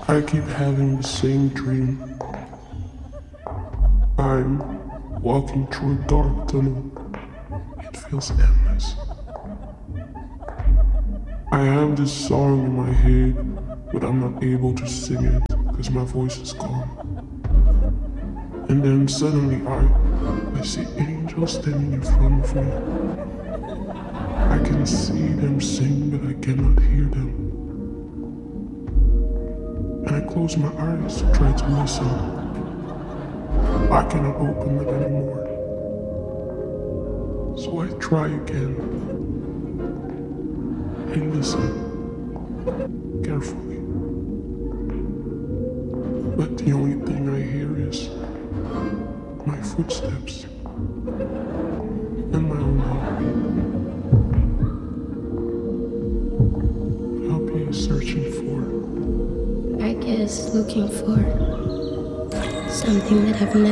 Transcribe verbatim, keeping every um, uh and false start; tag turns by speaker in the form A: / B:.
A: I keep having the same dream. I'm walking through a dark tunnel. It feels endless. I have this song in my head, but I'm not able to sing it because my voice is gone. And then suddenly I, I see angels standing in front of me. I can see them sing, but I cannot hear them. And I close my eyes to try to listen. I cannot open them anymore. So I try again. I listen carefully. But the only thing I hear is my footsteps and my own heartbeat. What I'll be searching for?
B: I guess looking for something that I've never